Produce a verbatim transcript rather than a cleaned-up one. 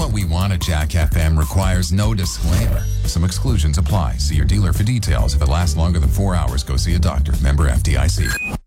what we want at Jack F M requires no disclaimer. Some exclusions apply. See your dealer for details. If it lasts longer than four hours, go see a doctor. Member F D I C.